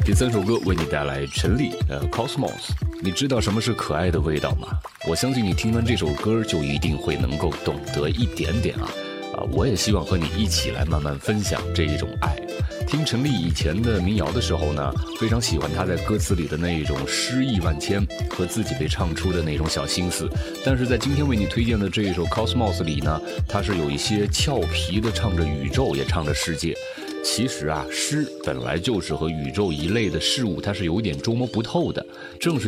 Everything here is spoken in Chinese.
第3首歌为你带来陈粒Cosmos。你知道什么是可爱的味道吗？我相信你听完这首歌就一定会能够懂得一点点我也希望和你一起来慢慢分享这一种爱。听陈粒以前的民谣的时候呢，非常喜欢他在歌词里的那一种诗意万千和自己被唱出的那种小心思，但是在今天为你推荐的这一首 Cosmos 里呢，他是有一些俏皮的唱着宇宙也唱着世界。其实诗本来就是和宇宙一类的事物，它是有一点捉摸不透的，正是